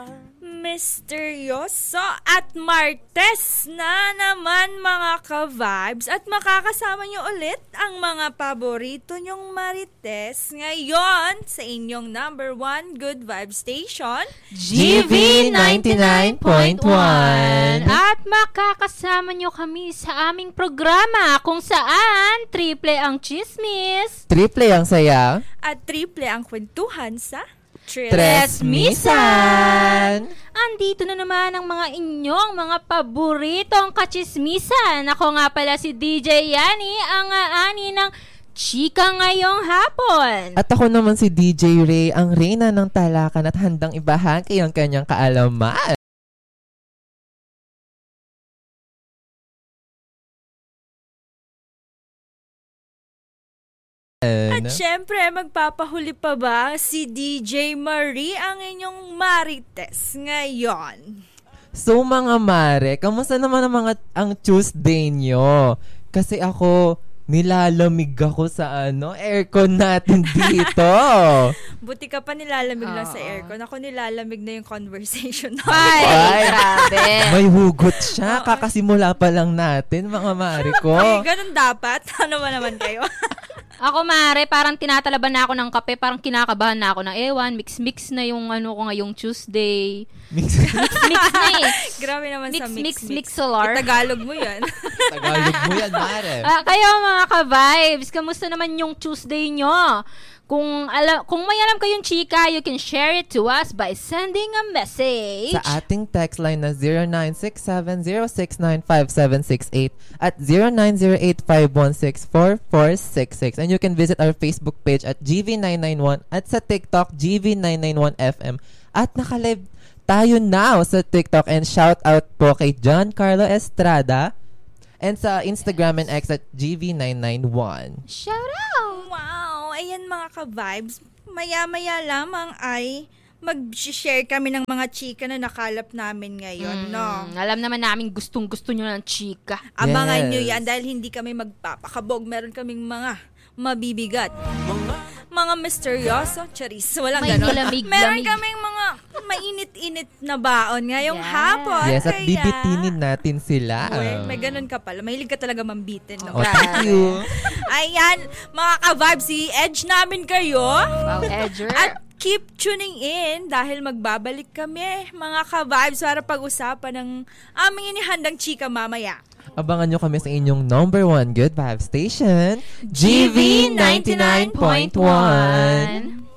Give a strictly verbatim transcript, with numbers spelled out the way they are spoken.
Misteryoso at Martes na naman mga ka-vibes at makakasama nyo ulit ang mga paborito nyong Marites ngayon sa inyong number one good vibe station G V ninety-nine point one. At makakasama nyo kami sa aming programa kung saan triple ang chismis, triple ang saya, at triple ang kwentuhan sa Tres Misan. Andito na naman ang mga inyong mga paboritong kachismisan. Ako nga pala si D J Yani, ang aani ng chika ngayong hapon. At ako naman si D J Ray, ang reyna ng talakan at handang ibahagi ang kanyang kaalaman. At syempre, magpapahuli pa ba si D J Marie ang inyong Marites ngayon? So mga mare, kamusta naman ang mga ang Tuesday nyo? Kasi ako, nilalamig ako sa ano, aircon natin dito. Buti ka pa nilalamig lang Oo. sa aircon. Ako nilalamig na yung conversation Ay, namin. grabe. May hugot siya, kakasimula pa lang natin mga mare ko. Ay, ganun dapat. Ano ba naman kayo? Ako, mare, parang tinatalaban na ako ng kape, parang kinakabahan na ako ng ewan, mix-mix na yung ano ko ngayong Tuesday. Mix, Mix na eh. Grabe naman Mix, sa mix, mix-mix. mixolar. Tagalog mo yan. Tagalog mo yan, mare. Ah, kayo mga ka-vibes, kamusta naman yung Tuesday nyo? Kung alam, kung may alam kayong chika, you can share it to us by sending a message. Sa ating text line na zero nine six seven zero six nine five seven six eight at zero nine zero eight five one six four four six six. And you can visit our Facebook page at G V nine nine one at sa TikTok G V nine nine one F M. At nakalive tayo now sa TikTok, and shout out po kay John Carlo Estrada, and sa Instagram and X at G V nine nine one. Shout out! Wow! Ayan mga ka-vibes. Maya-maya lamang ay mag-share kami ng mga chika na nakalap namin ngayon, Mm, no? Alam naman namin gustong-gusto nyo ng chika. Abangan Yes. nyo yan dahil hindi kami magpapakabog. Meron kaming mga mabibigat. Mga misteryoso, charis. Walang May ganon. lamig, Meron lamig. kaming mga mainit-init na baon ngayong Yes. hapon. Yes, at Kaya- bibitinin natin sila. Uy, may ganun ka pala. Mahilig ka talaga mambitin, no? Oh, thank you. Ayan, mga ka-vibes, i-edge namin kayo. Wow, Edger. At keep tuning in dahil magbabalik kami, mga ka-vibes, para pag-usapan ng aming inihandang chika mamaya. Abangan nyo kami sa inyong number one good vibe station, G V ninety-nine point one.